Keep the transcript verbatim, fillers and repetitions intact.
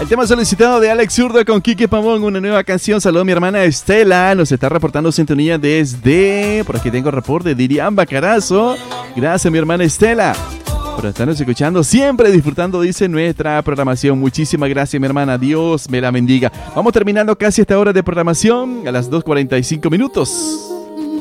El tema solicitado de Alex Zurdo con Quique Pavón, una nueva canción. Saludos a mi hermana Estela, nos está reportando sintonía desde, por aquí tengo el reporte, Dirián Bacarazo. Gracias mi hermana Estela por estarnos escuchando, siempre disfrutando, dice, nuestra programación. Muchísimas gracias mi hermana, Dios me la bendiga. Vamos terminando casi esta hora de programación a las dos cuarenta y cinco minutos.